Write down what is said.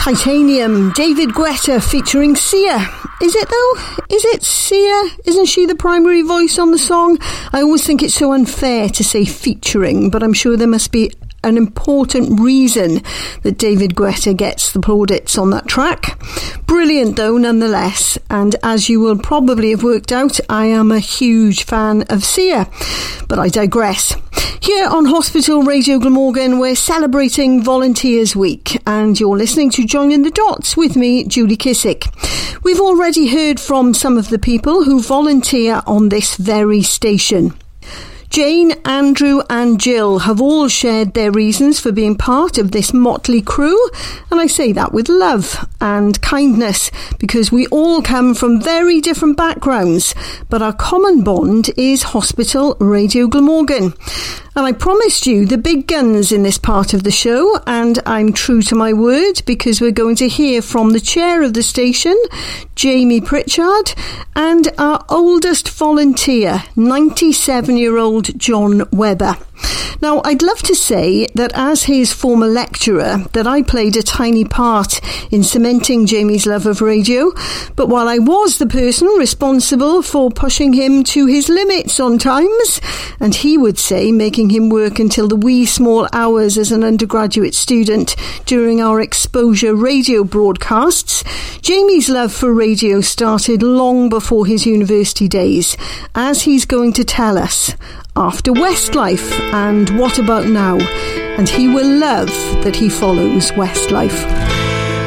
Titanium, David Guetta featuring Sia. Is it though? Is it Sia? Isn't she the primary voice on the song? I always think it's so unfair to say featuring, but I'm sure there must be an important reason that David Guetta gets the plaudits on that track. Brilliant though nonetheless, and as you will probably have worked out, I am a huge fan of Sia, but I digress. Here on Hospital Radio Glamorgan, we're celebrating Volunteers Week, and you're listening to Joining the Dots with me, Julie Kissick. We've already heard from some of the people who volunteer on this very station. Jane, Andrew and Jill have all shared their reasons for being part of this motley crew, and I say that with love and kindness because we all come from very different backgrounds, but our common bond is Hospital Radio Glamorgan. And I promised you the big guns in this part of the show, and I'm true to my word because we're going to hear from the chair of the station, Jamie Pritchard, and our oldest volunteer, 97-year-old John Webber. Now, I'd love to say that as his former lecturer, that I played a tiny part in cementing Jamie's love of radio, but while I was the person responsible for pushing him to his limits on times, and he would say making him work until the wee small hours as an undergraduate student during our exposure radio broadcasts, Jamie's love for radio started long before his university days, as he's going to tell us after Westlife and What About Now, and he will love that he follows Westlife.